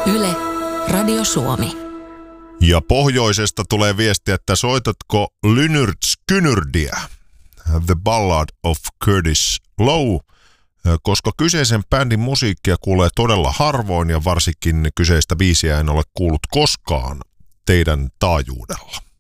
Yle, Radio Suomi. Ja pohjoisesta tulee viesti, että soitatko Lynyrd Skynyrdiä, The Ballad of Curtis Loew, koska kyseisen bändin musiikkia kuulee todella harvoin ja varsinkin kyseistä biisiä en ole kuullut koskaan teidän taajuudella.